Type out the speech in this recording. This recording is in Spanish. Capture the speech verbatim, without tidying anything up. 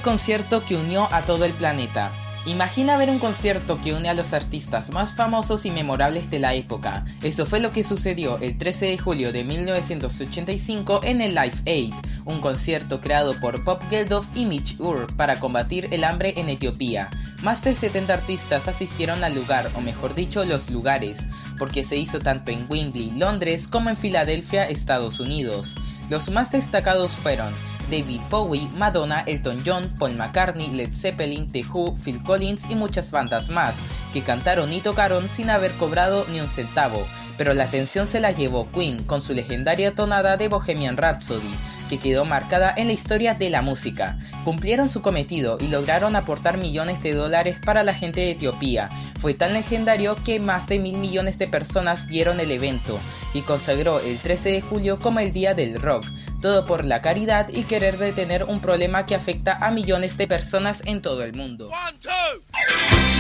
el concierto que unió a todo el planeta. Imagina ver un concierto que une a los artistas más famosos y memorables de la época. Eso fue lo que sucedió el trece de julio de mil novecientos ochenta y cinco en el Live Aid, un concierto creado por Bob Geldof y Mitch Ure para combatir el hambre en Etiopía. Más de setenta artistas asistieron al lugar, o mejor dicho, los lugares, porque se hizo tanto en Wembley, Londres, como en Filadelfia, Estados Unidos. Los más destacados fueron David Bowie, Madonna, Elton John, Paul McCartney, Led Zeppelin, The Who, Phil Collins y muchas bandas más, que cantaron y tocaron sin haber cobrado ni un centavo, pero la atención se la llevó Queen con su legendaria tonada de Bohemian Rhapsody, que quedó marcada en la historia de la música. Cumplieron su cometido y lograron aportar millones de dólares para la gente de Etiopía. Fue tan legendario que más de mil millones de personas vieron el evento, y consagró el trece de julio como el Día del Rock. Todo por la caridad y querer detener un problema que afecta a millones de personas en todo el mundo. One, two.